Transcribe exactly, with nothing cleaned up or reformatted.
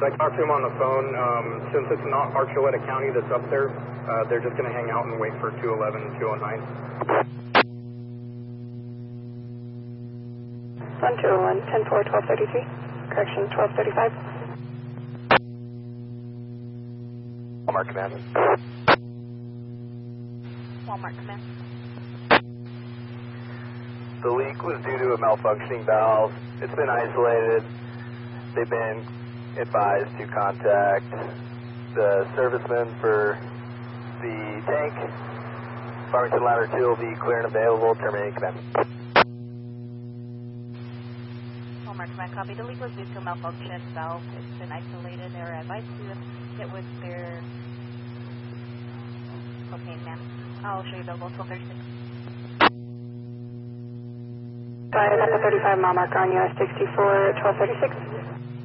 I talked to him on the phone. Um, since it's not Archuleta County that's up there, uh, they're just going to hang out and wait for two eleven and two oh nine. one two oh one, ten four, twelve thirty-three. Correction, twelve thirty-five. Walmart Command. Walmart Command. The leak was due to a malfunctioning valve. It's been isolated. They've been advised to contact the serviceman for the tank. Farmington Ladder two will be clear and available. Terminating command. Walmart Command, copy. The leak was due to a malfunction valve. It's been isolated. They were advised to get with their propane man. I'll show you available twelve thirty-six. Five, Echo thirty-five, mile marker on U S sixty-four, twelve thirty-six.